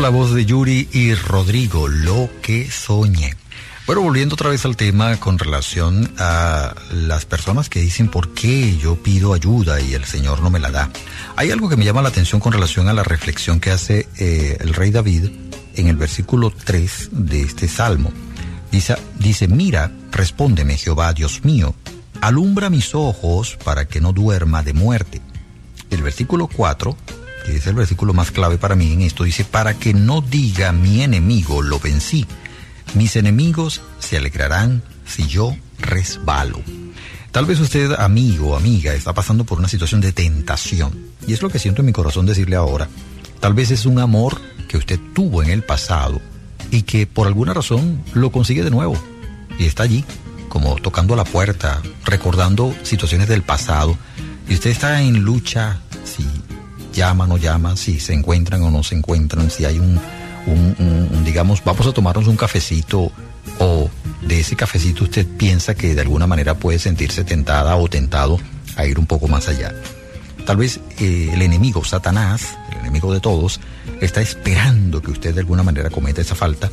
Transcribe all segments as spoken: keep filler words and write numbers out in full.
la voz de Yuri y Rodrigo, Lo que soñé. Bueno, volviendo otra vez al tema con relación a las personas que dicen por qué yo pido ayuda y el Señor no me la da. Hay algo que me llama la atención con relación a la reflexión que hace eh, el rey David en el versículo tres de este salmo. Dice, dice, mira, respóndeme Jehová, Dios mío, alumbra mis ojos para que no duerma de muerte. El versículo cuatro, que es el versículo más clave para mí en esto, dice, para que no diga mi enemigo, lo vencí. Mis enemigos se alegrarán si yo resbalo. Tal vez usted, amigo o amiga, está pasando por una situación de tentación. Y es lo que siento en mi corazón decirle ahora. Tal vez es un amor que usted tuvo en el pasado y que por alguna razón lo consigue de nuevo. Y está allí, como tocando a la puerta, recordando situaciones del pasado. Y usted está en lucha, si llama o no llama, si se encuentran o no se encuentran, si hay un... Un, un, digamos, vamos a tomarnos un cafecito, o de ese cafecito usted piensa que de alguna manera puede sentirse tentada o tentado a ir un poco más allá. Tal vez eh, el enemigo, Satanás, el enemigo de todos, está esperando que usted de alguna manera cometa esa falta,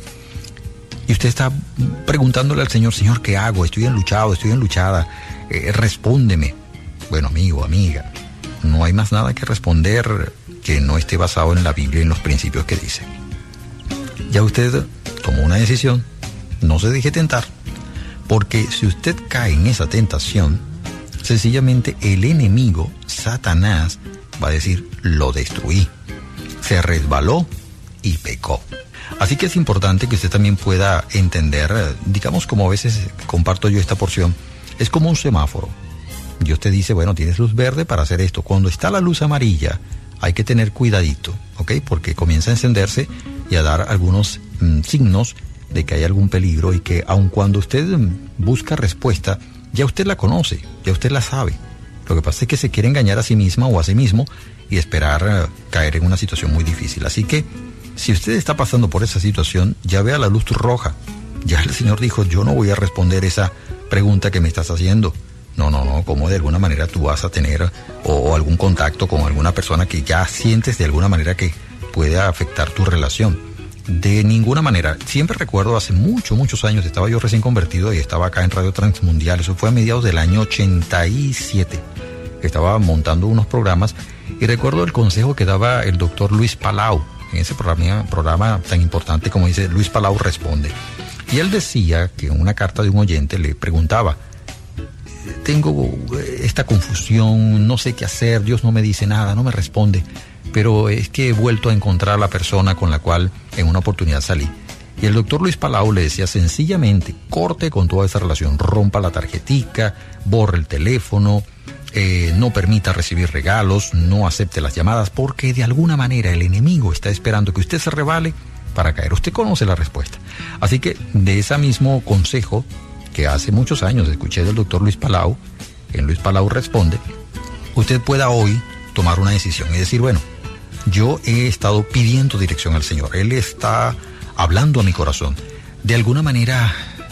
y usted está preguntándole al Señor, Señor, ¿qué hago? Estoy enluchado, estoy enluchada, eh, respóndeme. Bueno, amigo, amiga, no hay más nada que responder que no esté basado en la Biblia y en los principios que dice. Ya usted tomó una decisión, no se deje tentar, porque si usted cae en esa tentación, sencillamente el enemigo, Satanás, va a decir, lo destruí, se resbaló y pecó. Así que es importante que usted también pueda entender, digamos como a veces comparto yo esta porción, es como un semáforo. Dios te dice, bueno, tienes luz verde para hacer esto. Cuando está la luz amarilla, hay que tener cuidadito, ¿ok? Porque comienza a encenderse y a dar algunos mm, signos de que hay algún peligro y que aun cuando usted mm, busca respuesta, ya usted la conoce, ya usted la sabe. Lo que pasa es que se quiere engañar a sí misma o a sí mismo y esperar uh, caer en una situación muy difícil. Así que, si usted está pasando por esa situación, ya vea la luz roja. Ya el Señor dijo, yo no voy a responder esa pregunta que me estás haciendo. No, no, no, como de alguna manera tú vas a tener o, o algún contacto con alguna persona que ya sientes de alguna manera que puede afectar tu relación. De ninguna manera. Siempre recuerdo hace muchos, muchos años, estaba yo recién convertido y estaba acá en Radio Transmundial. Eso fue a mediados del año ochenta y siete. Estaba montando unos programas y recuerdo el consejo que daba el doctor Luis Palau en ese programa, programa tan importante como dice Luis Palau Responde. Y él decía que en una carta de un oyente le preguntaba, tengo esta confusión, no sé qué hacer, Dios no me dice nada, no me responde, pero es que he vuelto a encontrar a la persona con la cual en una oportunidad salí. Y el doctor Luis Palau le decía sencillamente, corte con toda esa relación, rompa la tarjetica, borre el teléfono, eh, no permita recibir regalos, no acepte las llamadas, porque de alguna manera el enemigo está esperando que usted se rebale para caer. Usted conoce la respuesta. Así que de ese mismo consejo que hace muchos años escuché del doctor Luis Palau, en Luis Palau Responde, usted pueda hoy tomar una decisión y decir, bueno, yo he estado pidiendo dirección al Señor, Él está hablando a mi corazón. De alguna manera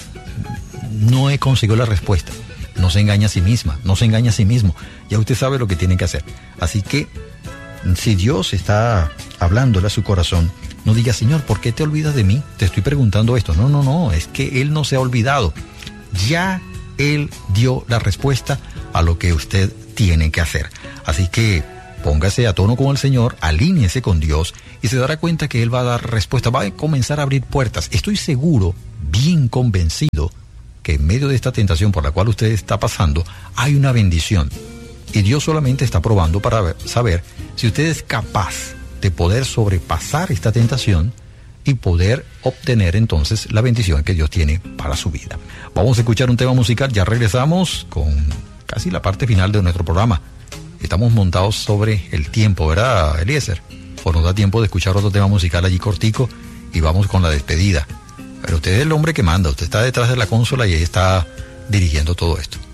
no he conseguido la respuesta. No se engaña a sí misma, no se engaña a sí mismo. Ya usted sabe lo que tiene que hacer. Así que, si Dios está hablándole a su corazón, no diga, Señor, ¿por qué te olvidas de mí? Te estoy preguntando esto. No, no, no, es que Él no se ha olvidado. Ya Él dio la respuesta a lo que usted tiene que hacer. Así que póngase a tono con el Señor, alíñese con Dios y se dará cuenta que Él va a dar respuesta, va a comenzar a abrir puertas. Estoy seguro, bien convencido, que en medio de esta tentación por la cual usted está pasando, hay una bendición. Y Dios solamente está probando para ver, saber si usted es capaz de poder sobrepasar esta tentación y poder obtener entonces la bendición que Dios tiene para su vida. Vamos a escuchar un tema musical, ya regresamos con casi la parte final de nuestro programa. Estamos montados sobre el tiempo, ¿verdad, Eliezer? O nos da tiempo de escuchar otro tema musical allí cortico y vamos con la despedida. Pero usted es el hombre que manda, usted está detrás de la consola y ahí está dirigiendo todo esto.